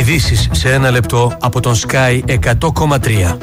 Ειδήσεις σε ένα λεπτό από τον Sky 100,3.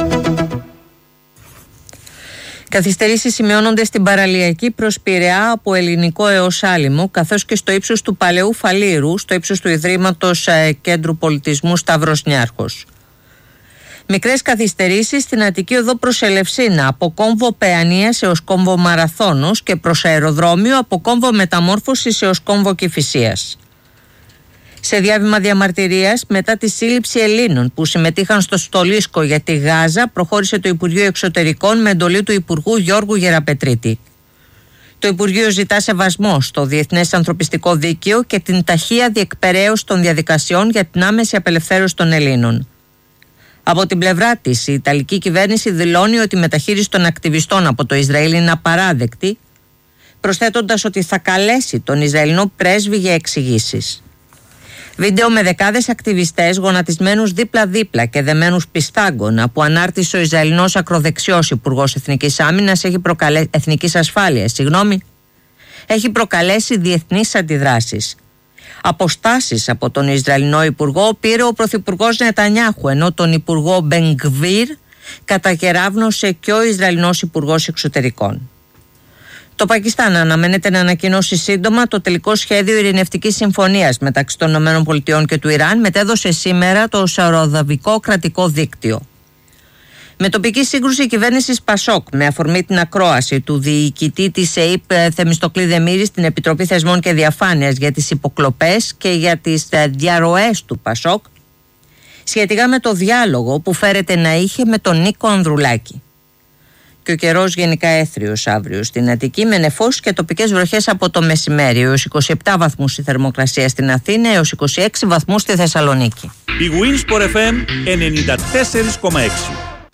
Καθυστερήσεις σημειώνονται στην παραλιακή προς Πειραιά από Ελληνικό έως Άλυμο, καθώς και στο ύψος του Παλαιού Φαλήρου, στο ύψος του Ιδρύματος Κέντρου Πολιτισμού Σταύρος Νιάρχος. Μικρές καθυστερήσεις στην Αττική Οδό προς Ελευσίνα, από κόμβο Παιανίας έως κόμβο Μαραθώνος και προς αεροδρόμιο από κόμβο Μεταμόρφωσης έως κόμβο Κηφισίας. Σε διάβημα διαμαρτυρίας μετά τη σύλληψη Ελλήνων που συμμετείχαν στο στολίσκο για τη Γάζα, προχώρησε το Υπουργείο Εξωτερικών με εντολή του Υπουργού Γιώργου Γεραπετρίτη. Το Υπουργείο ζητά σεβασμό στο Διεθνές Ανθρωπιστικό Δίκαιο και την ταχεία διεκπεραίωση των διαδικασιών για την άμεση απελευθέρωση των Ελλήνων. Από την πλευρά της, η Ιταλική κυβέρνηση δηλώνει ότι η μεταχείριση των ακτιβιστών από το Ισραήλ είναι απαράδεκτη, προσθέτοντας ότι θα καλέσει τον Ισραηλινό πρέσβη για εξηγήσεις. Βίντεο με δεκάδες ακτιβιστές γονατισμένους δίπλα-δίπλα και δεμένους πιστάγκωνα που ανάρτησε ο Ισραηλινός ακροδεξιός Υπουργός Εθνικής Ασφάλειας, έχει προκαλέσει διεθνείς αντιδράσεις. Αποστάσεις από τον Ισραηλινό Υπουργό πήρε ο Πρωθυπουργός Νετανιάχου, ενώ τον Υπουργό Μπενγκβίρ κατακεράβνωσε και ο Ισραηλινός Υπουργός Εξωτερικών. Το Πακιστάν αναμένεται να ανακοινώσει σύντομα το τελικό σχέδιο ειρηνευτικής συμφωνίας μεταξύ των ΗΠΑ και του Ιράν, μετέδωσε σήμερα το Σαουδαβικό Κρατικό Δίκτυο. Με τοπική σύγκρουση κυβέρνησης Πασόκ, με αφορμή την ακρόαση του διοικητή της ΕΥΠ Θεμιστοκλή Δεμήρη στην Επιτροπή Θεσμών και Διαφάνειας για τις υποκλοπές και για τις διαρροές του Πασόκ, σχετικά με το διάλογο που φέρεται να είχε με τον Νίκο Ανδρουλάκη. Και ο καιρός γενικά έθριος αύριο στην Αττική, με νεφώσεις και τοπικές βροχές από το μεσημέρι, έως 27 βαθμούς η θερμοκρασία στην Αθήνα, έως 26 βαθμούς στη Θεσσαλονίκη. Η Winsport FM 94,6.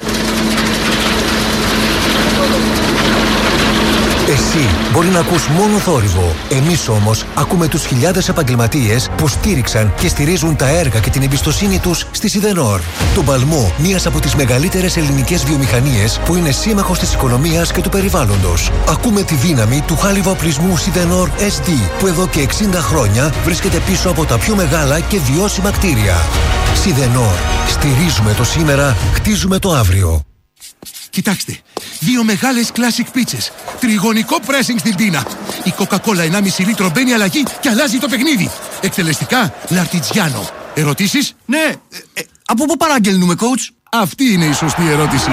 Εσύ μπορεί να ακούς μόνο θόρυβο. Εμείς όμως ακούμε τους χιλιάδες επαγγελματίες που στήριξαν και στηρίζουν τα έργα και την εμπιστοσύνη τους στη Σιδενόρ. Τον παλμό μιας από τις μεγαλύτερες ελληνικές βιομηχανίες που είναι σύμμαχος της οικονομίας και του περιβάλλοντος. Ακούμε τη δύναμη του χάλιβα οπλισμού Σιδενόρ SD που εδώ και 60 χρόνια βρίσκεται πίσω από τα πιο μεγάλα και βιώσιμα κτίρια. Σιδενόρ. Στηρίζουμε το σήμερα, χτίζουμε το αύριο. Κοιτάξτε, δύο μεγάλες classic πίτσες. Τριγωνικό pressing στην πίνα. Η Coca-Cola 1,5 λίτρο μπαίνει αλλαγή και αλλάζει το παιχνίδι. Εκτελεστικά, Λαρτιτζιάνο. Ερωτήσεις? Ναι. Από πού παραγγέλνουμε, coach? Αυτή είναι η σωστή ερώτηση.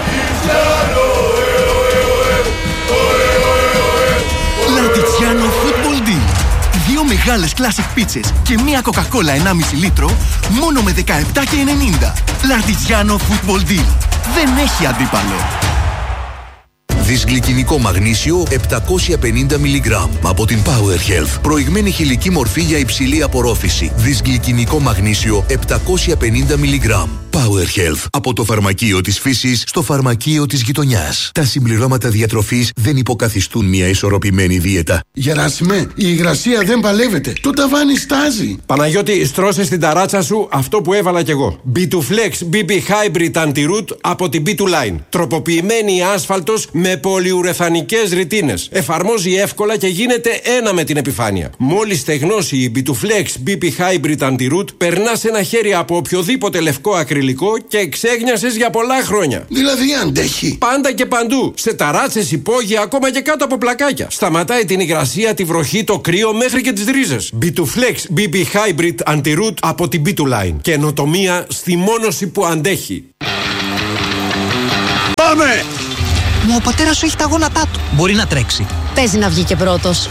Λαρτιτζιάνο Football Deal. Δύο μεγάλες classic πίτσες και μία Coca-Cola 1,5 λίτρο μόνο με 17,90. Λαρτιτζιάνο Football Deal. Δεν έχει αντίπαλο. Δυσγλυκινικό μαγνήσιο 750 mg από την Power Health. Προηγμένη χηλική μορφή για υψηλή απορρόφηση. Δυσγλυκινικό μαγνήσιο 750 mg. Power Health. Από το φαρμακείο της φύσης στο φαρμακείο της γειτονιάς. Τα συμπληρώματα διατροφής δεν υποκαθιστούν μια ισορροπημένη δίαιτα. Γεράσιμε, η υγρασία δεν παλεύεται. Το ταβάνι στάζει. Παναγιώτη, στρώσε στην ταράτσα σου αυτό που έβαλα κι εγώ. B2Flex BB Hybrid Anti-Root από την B2Line. Τροποποιημένη άσφαλτος με πολυουρεθανικές ρητίνες. Εφαρμόζει εύκολα και γίνεται ένα με την επιφάνεια. Μόλις στεγνώσει η B2Flex BB Hybrid Anti-Root, περνάς ένα χέρι από οποιοδήποτε λευκό ακριλικό και εξέγνιασες για πολλά χρόνια. Δηλαδή αντέχει. Πάντα και παντού. Σε ταράτσες, υπόγεια, ακόμα και κάτω από πλακάκια. Σταματάει την υγρασία, τη βροχή, το κρύο μέχρι και τις ρίζες. B2Flex BB Hybrid Anti-Root από την B2Line. Καινοτομία στη μόνωση που αντέχει. Πάμε! Μα ο πατέρας σου έχει τα γόνατά του. Μπορεί να τρέξει. Παίζει να βγει και πρώτος.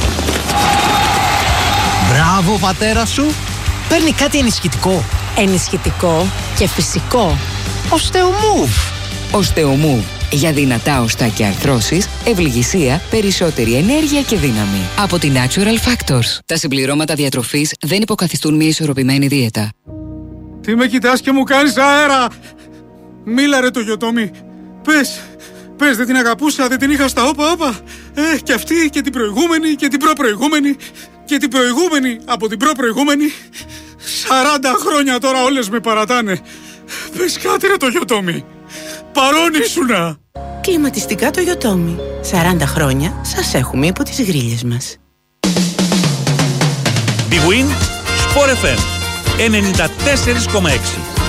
Μπράβο, πατέρα σου. Παίρνει κάτι ενισχυτικό. Ενισχυτικό και φυσικό. Osteomove. Osteomove. Για δυνατά οστά και αρθρώσεις, ευληγησία, περισσότερη ενέργεια και δύναμη. Από τη Natural Factors. Τα συμπληρώματα διατροφής δεν υποκαθιστούν μια ισορροπημένη δίαιτα. Τι με κοιτάς και μου κάνεις αέρα! Μίλα ρε το γιοτόμι. Πες, δεν την αγαπούσα, δεν την είχα στα όπα. Και αυτή και την προηγούμενη και την προπροηγούμενη και την προηγούμενη από την προπροηγούμενη. 40 χρόνια τώρα όλες με παρατάνε. Πες κάτι ρε το γιοτόμι. Παρόν ήσουνα. Κλιματιστικά το γιοτόμι. 40 χρόνια σας έχουμε υπό τις γρίλες μας. Big Win, Sport FM 94,6.